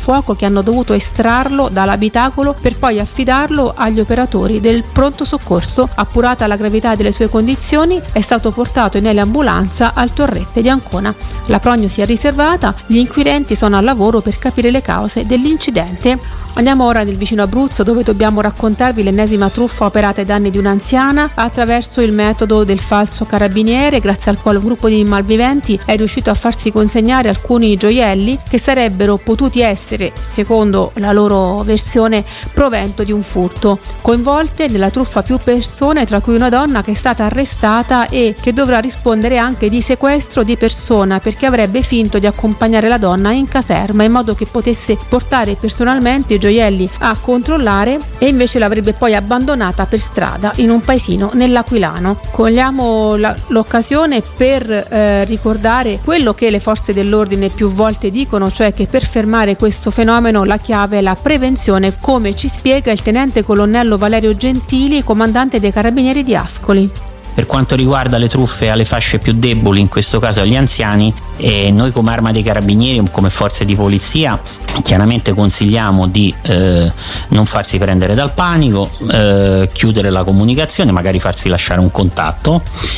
fuoco che hanno dovuto estrarlo dall'abitacolo per poi affidarlo agli operatori del pronto soccorso. Appurata la gravità delle sue condizioni, è stato portato in eliambulanza al Torrette di Ancona. La prognosi è riservata, gli inquirenti sono al lavoro per capire le cause dell'incidente. Andiamo ora nel vicino Abruzzo, dove dobbiamo raccontarvi l'ennesima truffa operata ai danni di un'anziana attraverso il metodo del falso carabiniere, grazie al quale un gruppo di malviventi è riuscito a farsi consegnare alcuni gioielli che sarebbero potuti essere, secondo la loro versione, provento di un furto. Coinvolte nella truffa più persone, tra cui una donna che è stata arrestata e che dovrà rispondere anche di sequestro di persona, perché avrebbe finto di accompagnare la donna in caserma in modo che potesse portare personalmente i gioielli a controllare, e invece l'avrebbe poi abbandonata per strada in un paesino nell'Aquilano. Cogliamo l'occasione per ricordare quello che le forze dell'ordine più volte dicono, cioè che per fermare questo fenomeno la chiave è la prevenzione, come ci spiega il tenente colonnello Valerio Gentili, comandante dei Carabinieri di Ascoli. Per quanto riguarda le truffe alle fasce più deboli, in questo caso agli anziani, noi come Arma dei Carabinieri, come forze di polizia, chiaramente consigliamo di non farsi prendere dal panico, chiudere la comunicazione, magari farsi lasciare un contatto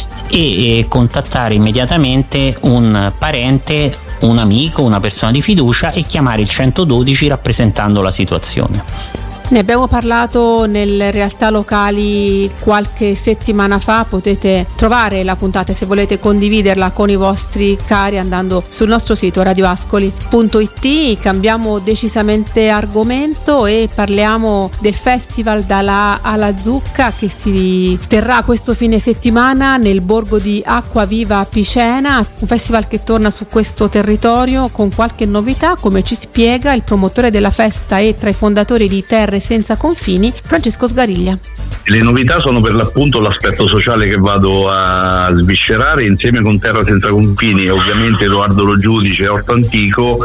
e contattare immediatamente un parente, un amico, una persona di fiducia e chiamare il 112 rappresentando la situazione. Ne abbiamo parlato nelle realtà locali qualche settimana fa, potete trovare la puntata se volete condividerla con i vostri cari andando sul nostro sito radioascoli.it. Cambiamo decisamente argomento e parliamo del festival Dalla alla Zucca che si terrà questo fine settimana nel borgo di Acquaviva Picena, un festival che torna su questo territorio con qualche novità, come ci spiega il promotore della festa e tra i fondatori di Terre Senza Confini, Francesco Sgariglia. Le novità sono per l'appunto l'aspetto sociale che vado a sviscerare insieme con Terra Senza Confini, ovviamente Edoardo Lo Giudice e Orto Antico,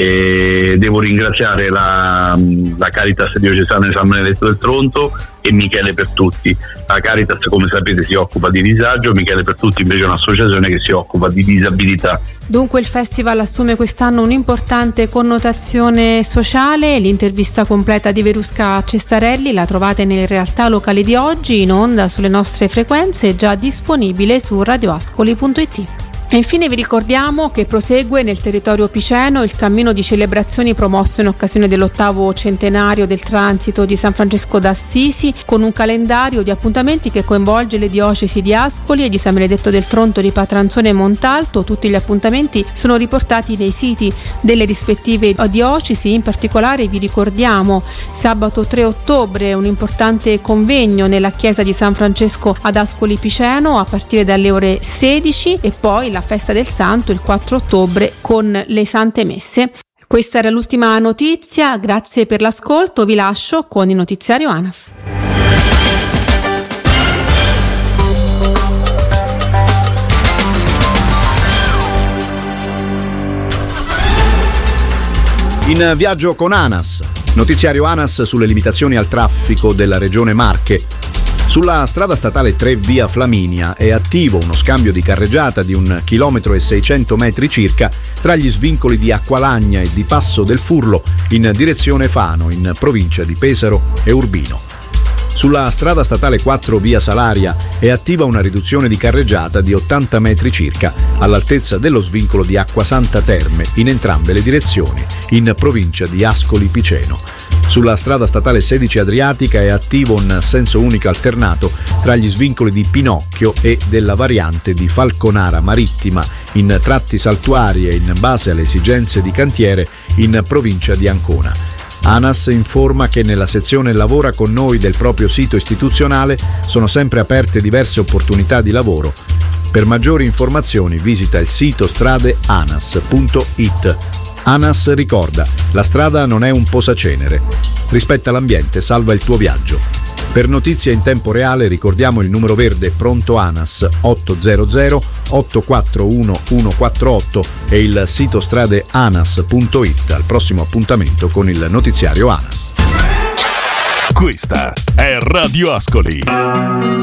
e devo ringraziare la Caritas diocesana di San Benedetto del Tronto e Michele Pertutti. La Caritas, come sapete, si occupa di disagio, Michele Pertutti invece è un'associazione che si occupa di disabilità. Dunque il festival assume quest'anno un'importante connotazione sociale. L'intervista completa di Verusca Cestarelli la trovate nelle realtà locali di oggi, in onda sulle nostre frequenze, già disponibile su radioascoli.it. E infine vi ricordiamo che prosegue nel territorio piceno il cammino di celebrazioni promosso in occasione dell'8° centenario del transito di San Francesco d'Assisi, con un calendario di appuntamenti che coinvolge le diocesi di Ascoli e di San Benedetto del Tronto, di Patranzone e Montalto. Tutti gli appuntamenti sono riportati nei siti delle rispettive diocesi. In particolare vi ricordiamo sabato 3 ottobre un importante convegno nella chiesa di San Francesco ad Ascoli Piceno a partire dalle ore 16 e poi la festa del Santo il 4 ottobre con le Sante Messe. Questa era l'ultima notizia, grazie per l'ascolto, vi lascio con il notiziario ANAS. In viaggio con ANAS, notiziario ANAS sulle limitazioni al traffico della regione Marche. Sulla strada statale 3 via Flaminia è attivo uno scambio di carreggiata di 1,6 km circa tra gli svincoli di Acqualagna e di Passo del Furlo in direzione Fano, in provincia di Pesaro e Urbino. Sulla strada statale 4 via Salaria è attiva una riduzione di carreggiata di 80 metri circa all'altezza dello svincolo di Acquasanta Terme in entrambe le direzioni, in provincia di Ascoli Piceno. Sulla strada statale 16 Adriatica è attivo un senso unico alternato tra gli svincoli di Pinocchio e della variante di Falconara Marittima in tratti saltuari e in base alle esigenze di cantiere in provincia di Ancona. ANAS informa che nella sezione Lavora con noi del proprio sito istituzionale sono sempre aperte diverse opportunità di lavoro. Per maggiori informazioni visita il sito stradeanas.it. ANAS ricorda, la strada non è un posacenere. Rispetta l'ambiente, salva il tuo viaggio. Per notizie in tempo reale ricordiamo il numero verde pronto ANAS 800 841 148 e il sito stradeanas.it. Al prossimo appuntamento con il notiziario ANAS. Questa è Radio Ascoli.